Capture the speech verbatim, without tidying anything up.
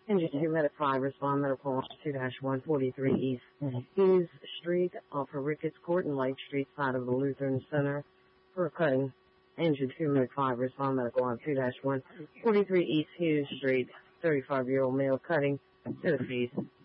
Engine two Medic five, respond medical on two one forty-three East Hughes Street off of Ricketts Court and Lake Street side of the Lutheran Center for a cutting. Engine two Medic five, respond medical on two one forty-three East Hughes Street, thirty-five-year-old male cutting to the feet.